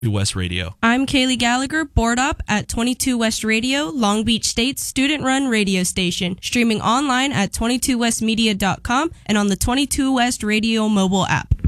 West Radio. I'm Kaylee Gallagher, board op at 22 West Radio, Long Beach State's student-run radio station, streaming online at 22westmedia.com and on the 22 West Radio mobile app.